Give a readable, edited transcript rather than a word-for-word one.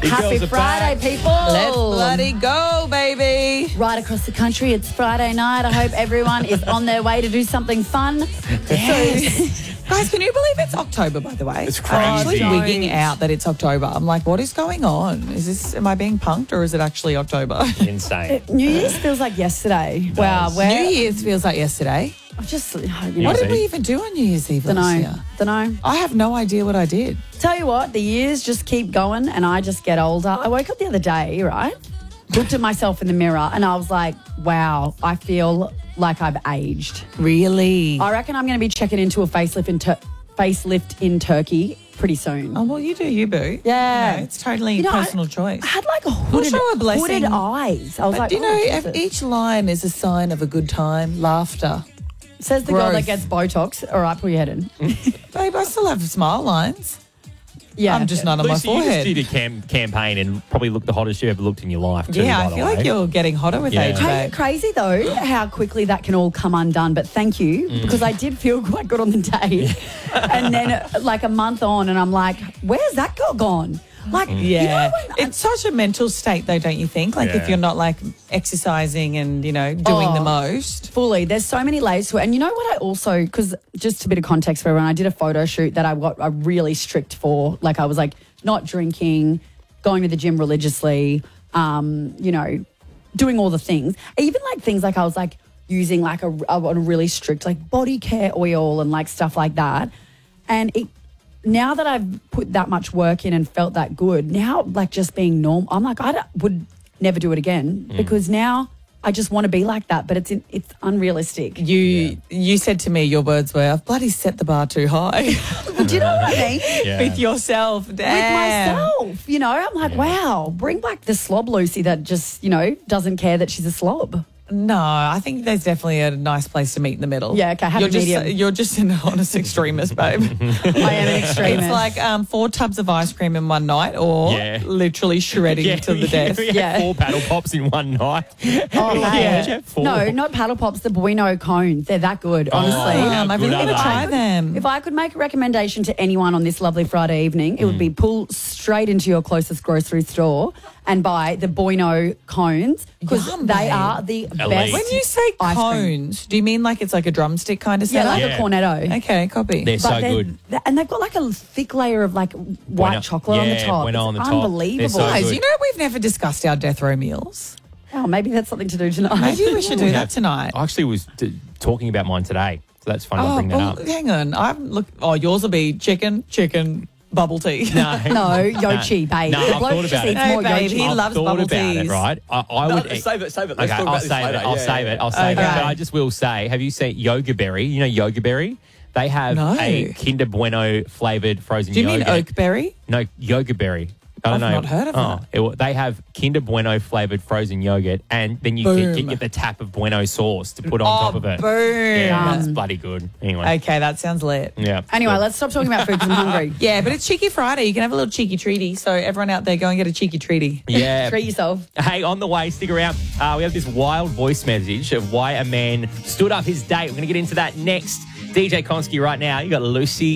Happy girls are Friday, back. people. Let's bloody go, baby. Right across the country, it's Friday night. I hope everyone is on their way to do something fun. Yes. Guys, can you believe it's October, by the way? It's I'm actually crazy. wigging out that it's October. I'm like, what is going on? Am I being punked or is it actually October? Insane. New Year's feels like yesterday. Wow. does. New Year's feels like yesterday. I'm just, What Eve. did we even do on New Year's Eve last year? Don't know. I have no idea what I did. Tell you what, the years just keep going and I just get older. I woke up the other day, right? Looked at myself in the mirror and I was like, wow, I feel like I've aged. Really? I reckon I'm going to be checking into a facelift in Turkey pretty soon. Oh, well, you do you, boo. Yeah. You know, it's totally You know, personal choice. I had like a We'll show a blessing. hooded eyes. I was But like, do you know, Jesus. each line is a sign of a good time, laughter. Says the girl growth. that gets Botox. All right, pull your head in. Babe, I still have smile lines. Yeah. I'm just not on my Lucy, you just forehead. did a campaign and probably looked the hottest you ever looked in your life too, Yeah, by I the feel way. like you're getting hotter with Yeah. age, babe. Crazy though, how quickly that can all come undone. But thank you, because I did feel quite good on the day. And then like a month on, and I'm like, where's that girl gone? Like, Yeah. you know when It's such a mental state, though, don't you think? Like, Yeah. if you're not, like, exercising and, you know, doing the most. fully, there's so many layers to it. And you know what I also, because just a bit of context for everyone, I did a photo shoot that I got really strict for. Like I was like, not drinking, going to the gym religiously, you know, doing all the things. Even like things like I was like using like a really strict like body care oil and like stuff like that. And now that I've put that much work in and felt that good, now like just being normal, I'm like, would never do it again because now I just want to be like that, but it's unrealistic. You said to me, your words were, I've bloody set the bar too high. Do you know what I mean? Yeah. With yourself, With damn. myself, you know, I'm like, wow, bring back the slob Lucy that just, you know, doesn't care that she's a slob. No, I think there's definitely a nice place to meet in the middle. Yeah, okay, happy you're just, medium. You're just an honest extremist, babe. I am an extremist. It's like 4 tubs of ice cream in one night or Yeah. literally shredding to the death. We had Yeah. 4 paddle pops in one night. Oh, Yeah. hey. 4. No, not paddle pops, the Bueno cones. They're that good, honestly. how I'm good really are going to they? try them. If I could make a recommendation to anyone on this lovely Friday evening, it would be pull straight into your closest grocery store and buy the Bueno cones because Yum, they babe. are the Elite. best. When you say ice cream. cones, do you mean like it's like a drumstick kind of Yeah, setup? like Yeah. a cornetto. Okay, copy. They're so But good. and they've got like a thick layer of like white Bueno- chocolate on the yeah, top. Bueno It's on the top. unbelievable. They're so Guys, good. you know we've never discussed our death row meals. Oh, maybe that's something to do tonight. Maybe we should do Yeah. that tonight. I actually was talking about mine today, so that's funny to bring that up. hang on. Yours will be chicken, bubble tea. No, No, Yochi, babe. No, the I've bloke thought just about eats it. more Hey, babe, Yochi. he I've loves thought bubble about it, teas. right? I No, would save it. Let's Okay, talk I'll about this save later. it. I'll Yeah, save yeah. it. I'll save it. Okay. But I just will say, have you seen Yoga Berry? You know Yoga Berry? They have No. a Kinder Bueno flavored frozen Do you mean yogurt. oakberry? No, Yoga Berry. I don't I've know. not heard of that. They have Kinder Bueno flavored frozen yogurt, and then you Boom. get the tap of Bueno sauce to put on top of it. Boom. Yeah, that's bloody good. Anyway, Okay, that sounds lit. yeah. Anyway, let's stop talking about food because I'm hungry. Yeah, but it's Cheeky Friday. You can have a little cheeky treaty. So everyone out there, go and get a cheeky treaty. Yeah. Treat yourself. Hey, on the way, stick around. We have this wild voice message of why a man stood up his date. We're going to get into that next. DJ Konski right now. You got Lucy